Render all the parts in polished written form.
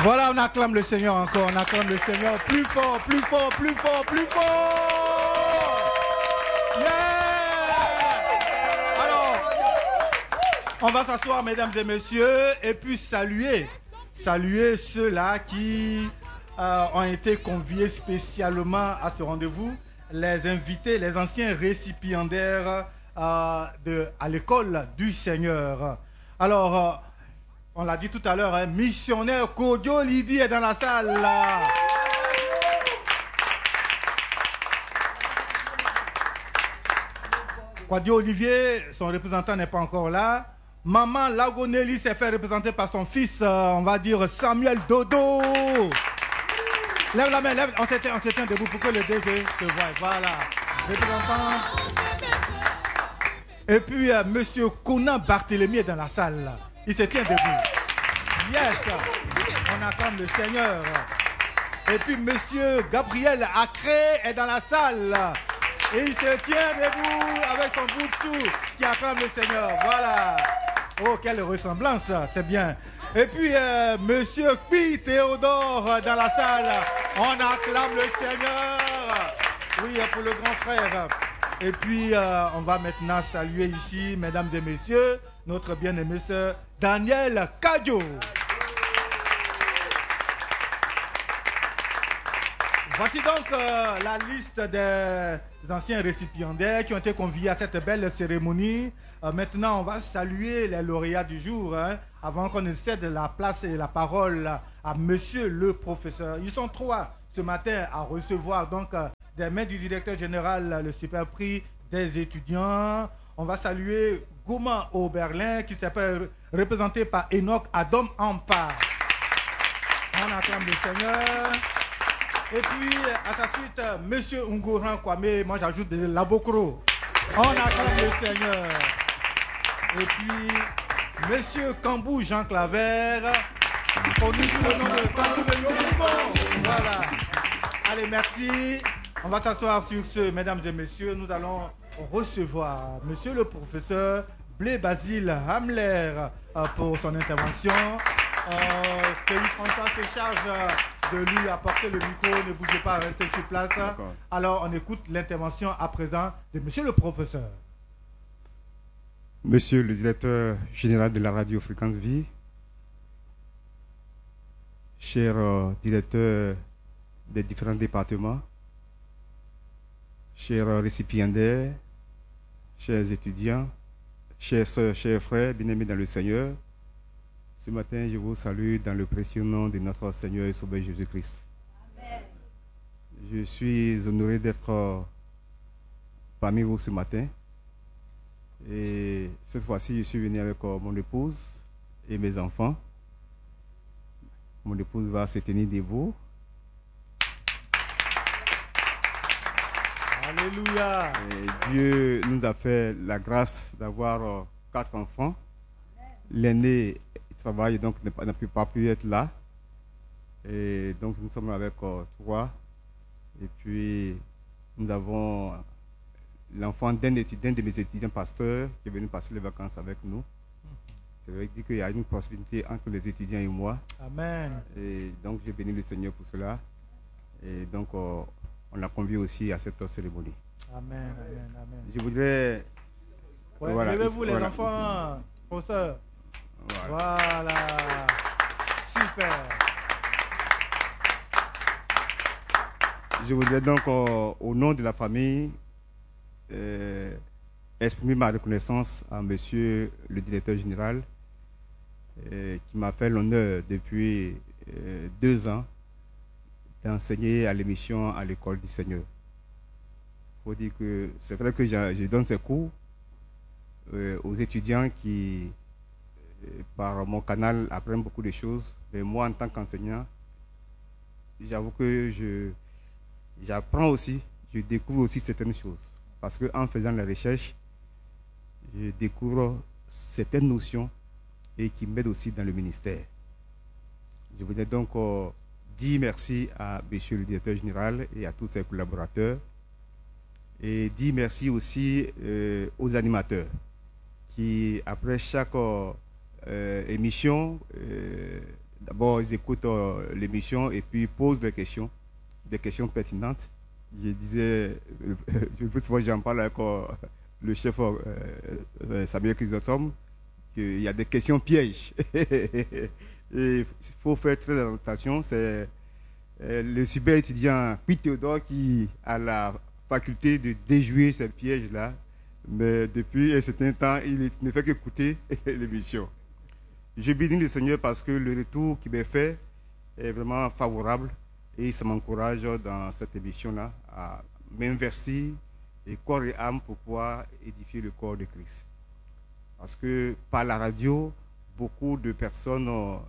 Voilà, on acclame le Seigneur encore, on acclame le Seigneur plus fort, plus fort, plus fort, plus fort. Yeah! Alors, on va s'asseoir, mesdames et messieurs, et puis saluer ceux-là qui ont été conviés spécialement à ce rendez-vous, les invités, les anciens récipiendaires à l'école du Seigneur. Alors, on l'a dit tout à l'heure, hein, missionnaire Kodio Lydie est dans la salle. Kodio Olivier, son représentant n'est pas encore là. Maman Lagonelli s'est fait représenter par son fils, on va dire Samuel Dodo. Lève la main, lève, on se tient debout pour que le DG te voie. Voilà. Représentant. Et puis, monsieur Conan Barthélemy est dans la salle. Il se tient debout. Yes! On acclame le Seigneur. Et puis, monsieur Gabriel Acré est dans la salle. Et il se tient debout avec son bout de sou qui acclame le Seigneur. Voilà. Oh, quelle ressemblance. C'est bien. Et puis, monsieur Pi Théodore dans la salle. On acclame le Seigneur. Oui, pour le grand frère. Et puis, on va maintenant saluer ici, mesdames et messieurs, notre bien-aimé sœur Daniel Kadio. Voici donc la liste des anciens récipiendaires qui ont été conviés à cette belle cérémonie. Maintenant, on va saluer les lauréats du jour, hein, avant qu'on ne cède la place et la parole à monsieur le professeur. Ils sont 3 ce matin à recevoir donc des mains du directeur général le super prix des étudiants. On va saluer Gouman Oberlin qui s'appelle représenté par Enoch Adam Ampa. On acclame le Seigneur. Et puis à sa suite, monsieur Ungoran Kwame, moi j'ajoute des Labokro. On acclame le Seigneur. Et puis monsieur Kambou Jean Claver. On nous dit le nom de Kambou de Yombo. Voilà. Allez, merci. On va s'asseoir sur ce, mesdames et messieurs. Nous allons recevoir monsieur le professeur Blé Basile Hamler pour son intervention. Félix François se charge de lui apporter le micro. Ne bougez pas, restez sur place. Alors, on écoute l'intervention à présent de monsieur le professeur. Monsieur le directeur général de la radio Fréquence Vie, cher directeur des différents départements, chers récipiendaires, chers étudiants, chers soeurs, chers frères, bien-aimés dans le Seigneur, ce matin, je vous salue dans le précieux nom de notre Seigneur et Sauveur Jésus-Christ. Je suis honoré d'être parmi vous ce matin. Et cette fois-ci, je suis venu avec mon épouse et mes enfants. Mon épouse va se tenir debout. Alléluia. Et Dieu nous a fait la grâce d'avoir 4 enfants. L'aîné travaille, donc n'a pas pu être là. Et donc nous sommes avec 3. Et puis nous avons l'enfant d'un de mes étudiants pasteurs qui est venu passer les vacances avec nous. C'est vrai qu'il y a une proximité entre les étudiants et moi. Amen. Et donc j'ai béni le Seigneur pour cela. Et donc on l'a convié aussi à cette cérémonie. Amen, amen, amen. Je voudrais... Ouais, voilà, levez-vous les voilà. enfants, professeur. Voilà. Voilà. Super. Je voudrais donc, au nom de la famille, exprimer ma reconnaissance à monsieur le directeur général qui m'a fait l'honneur depuis 2 ans d'enseigner à l'émission à l'école du Seigneur. Il faut dire que c'est vrai que je donne ces cours aux étudiants qui, par mon canal, apprennent beaucoup de choses. Mais moi, en tant qu'enseignant, j'avoue que j'apprends aussi, je découvre aussi certaines choses. Parce qu'en faisant la recherche, je découvre certaines notions et qui m'aident aussi dans le ministère. Je voudrais donc dire merci à monsieur le directeur général et à tous ses collaborateurs. Et dire merci aussi aux animateurs qui, après chaque émission, D'abord, ils écoutent l'émission et puis posent des questions pertinentes. Je disais, le plus souvent j'en parle avec le chef Samuel Chrysostome, qu'il y a des questions pièges. Et il faut faire très attention. C'est le super étudiant Pete Théodore qui a la faculté de déjouer ces pièges-là. Mais depuis un certain temps, il ne fait qu'écouter l'émission. Je bénis le Seigneur parce que le retour qui m'est fait est vraiment favorable et ça m'encourage dans cette émission-là à m'investir et corps et âme pour pouvoir édifier le corps de Christ. Parce que par la radio, beaucoup de personnes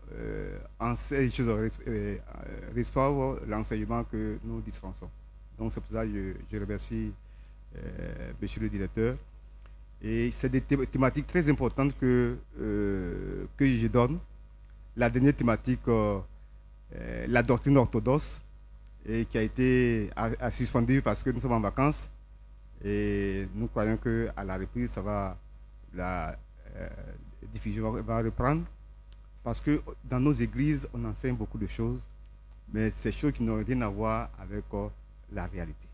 reçoivent l'enseignement que nous dispensons. Donc c'est pour ça que je remercie monsieur le directeur. Et c'est des thématiques très importantes que je donne. La dernière thématique, la doctrine orthodoxe, et qui a été suspendue parce que nous sommes en vacances. Et nous croyons qu'à la reprise, la diffusion va reprendre. Parce que dans nos églises, on enseigne beaucoup de choses, mais ces choses qui n'ont rien à voir avec la réalité.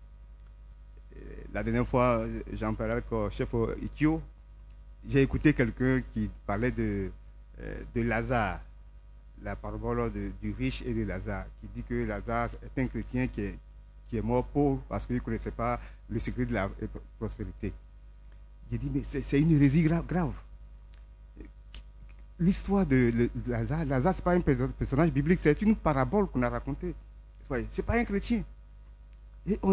La dernière fois, j'en parlais avec le chef Ikio. J'ai écouté quelqu'un qui parlait de Lazare, la parabole du riche et de Lazare, qui dit que Lazare est un chrétien qui est mort pauvre parce qu'il ne connaissait pas le secret de la prospérité. J'ai dit, mais c'est une hérésie grave. L'histoire de Lazare, ce n'est pas un personnage biblique, c'est une parabole qu'on a racontée. Ce n'est pas un chrétien. Et